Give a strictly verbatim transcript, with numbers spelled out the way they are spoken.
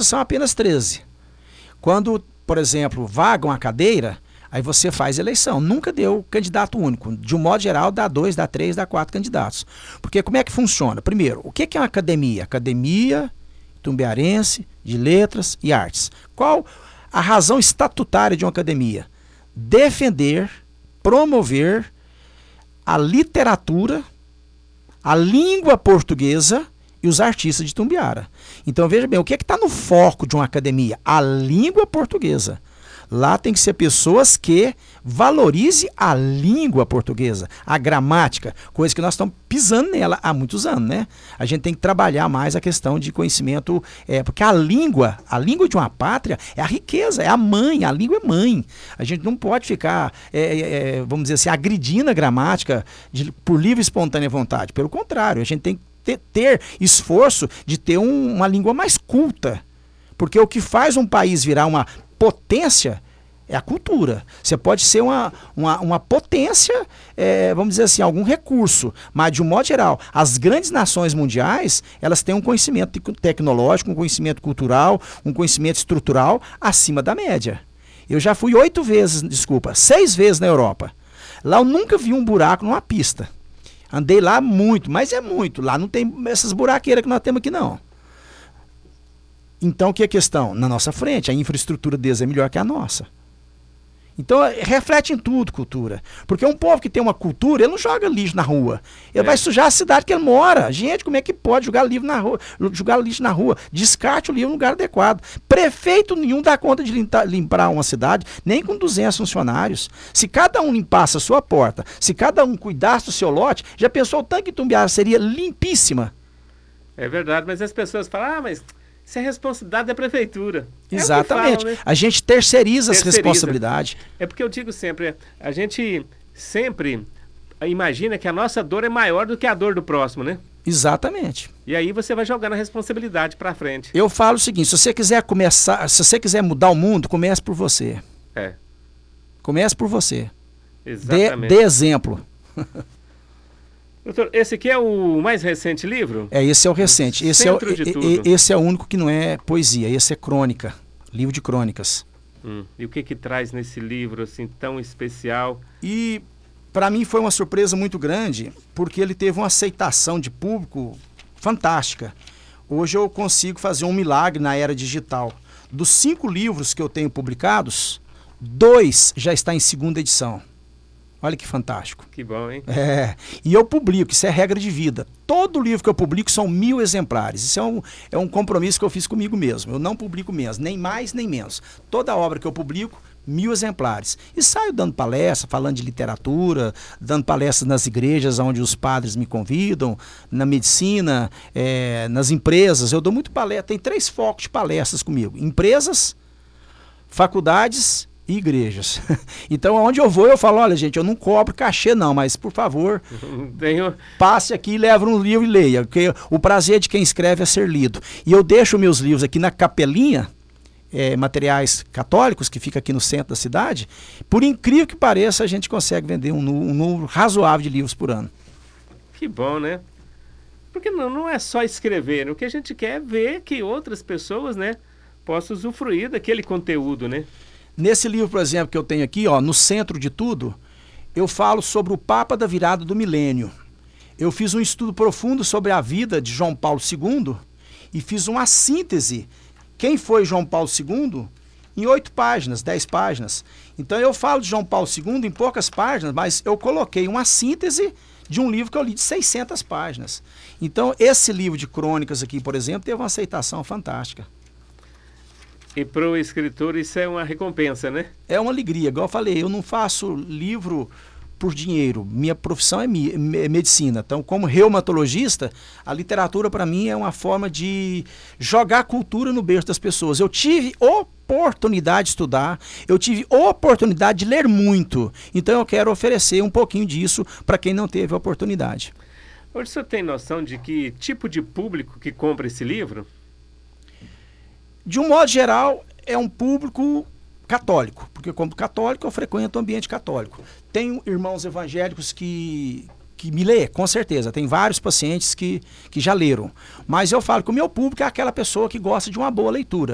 bolsas são apenas treze. Quando, por exemplo, vaga uma cadeira, aí você faz eleição. Nunca deu candidato único. De um modo geral, dá dois, dá três, dá quatro candidatos. Porque como é que funciona? Primeiro, o que é uma academia? Academia Itumbiarense de Letras e Artes. Qual a razão estatutária de uma academia? Defender, promover a literatura, a língua portuguesa e os artistas de Itumbiara. Então veja bem, o que é que está no foco de uma academia? A língua portuguesa. Lá tem que ser pessoas que valorizem a língua portuguesa, a gramática, coisa que nós estamos pisando nela há muitos anos, né? A gente tem que trabalhar mais a questão de conhecimento, é, porque a língua, a língua de uma pátria é a riqueza, é a mãe, a língua é mãe. A gente não pode ficar, é, é, vamos dizer assim, agredindo a gramática de, por livre e espontânea vontade. Pelo contrário, a gente tem que ter, ter esforço de ter um, uma língua mais culta. Porque o que faz um país virar uma potência é a cultura. Você pode ser uma, uma, uma potência, é, vamos dizer assim, algum recurso, mas de um modo geral, as grandes nações mundiais, elas têm um conhecimento tecnológico, um conhecimento cultural, um conhecimento estrutural acima da média. Eu já fui oito vezes, desculpa, seis vezes na Europa. Lá eu nunca vi um buraco numa pista. Andei lá muito, mas é muito. Lá não tem essas buraqueiras que nós temos aqui, não. Então, o que é a questão? Na nossa frente, a infraestrutura deles é melhor que a nossa. Então, reflete em tudo cultura. Porque um povo que tem uma cultura, ele não joga lixo na rua. Ele é. vai sujar a cidade que ele mora. Gente, como é que pode jogar livro na rua, jogar lixo na rua? Descarte o livro no lugar adequado. Prefeito nenhum dá conta de limpar, limpar uma cidade, nem com duzentos funcionários. Se cada um limpasse a sua porta, se cada um cuidasse do seu lote, já pensou o tanque de Itumbiara seria limpíssima. É verdade, mas as pessoas falam, ah, mas... isso é responsabilidade da prefeitura. Exatamente. É falam, né? A gente terceiriza, terceiriza essa responsabilidade. É porque eu digo sempre, a gente sempre imagina que a nossa dor é maior do que a dor do próximo, né? Exatamente. E aí você vai jogando a responsabilidade para frente. Eu falo o seguinte, se você quiser começar, se você quiser mudar o mundo, comece por você. É. Comece por você. Exatamente. Dê, dê exemplo. Doutor, esse aqui é o mais recente livro? É, esse é o recente. Esse é o, e, esse é o único que não é poesia, esse é crônica, livro de crônicas. Hum, e o que que traz nesse livro assim tão especial? E para mim foi uma surpresa muito grande, porque ele teve uma aceitação de público fantástica. Hoje eu consigo fazer um milagre na era digital. Dos cinco livros que eu tenho publicados, dois já está em segunda edição. Olha que fantástico. Que bom, hein? É, e eu publico, isso é regra de vida. Todo livro que eu publico são mil exemplares. Isso é um, é um compromisso que eu fiz comigo mesmo. Eu não publico menos, nem mais nem menos. Toda obra que eu publico, mil exemplares. E saio dando palestra, falando de literatura, dando palestras nas igrejas onde os padres me convidam, na medicina, é, nas empresas. Eu dou muito palestra, tem três focos de palestras comigo. Empresas, faculdades e igrejas. Então, onde eu vou, eu falo, olha, gente, eu não cobro cachê não, mas, por favor, Tenho... passe aqui e leve um livro e leia, porque o prazer de quem escreve é ser lido. E eu deixo meus livros aqui na capelinha, é, materiais católicos, que fica aqui no centro da cidade. Por incrível que pareça, a gente consegue vender um, um número razoável de livros por ano. Que bom, né? Porque não, não é só escrever, né? O que a gente quer é ver que outras pessoas, né, possam usufruir daquele conteúdo, né? Nesse livro, por exemplo, que eu tenho aqui, ó, no centro de tudo, eu falo sobre o Papa da virada do milênio. Eu fiz um estudo profundo sobre a vida de João Paulo segundo e fiz uma síntese. Quem foi João Paulo segundo? Em oito páginas, dez páginas. Então eu falo de João Paulo segundo em poucas páginas, mas eu coloquei uma síntese de um livro que eu li de seiscentas páginas. Então esse livro de crônicas aqui, por exemplo, teve uma aceitação fantástica. E para o escritor isso é uma recompensa, né? É uma alegria. Igual eu falei, eu não faço livro por dinheiro. Minha profissão é, mi é medicina. Então, como reumatologista, a literatura para mim é uma forma de jogar cultura no berço das pessoas. Eu tive oportunidade de estudar, eu tive oportunidade de ler muito. Então, eu quero oferecer um pouquinho disso para quem não teve a oportunidade. Hoje o senhor tem noção de que tipo de público que compra esse livro? De um modo geral, é um público católico, porque como católico eu frequento o ambiente católico. Tenho irmãos evangélicos que, que me lê, com certeza. Tem vários pacientes que, que já leram. Mas eu falo que o meu público é aquela pessoa que gosta de uma boa leitura.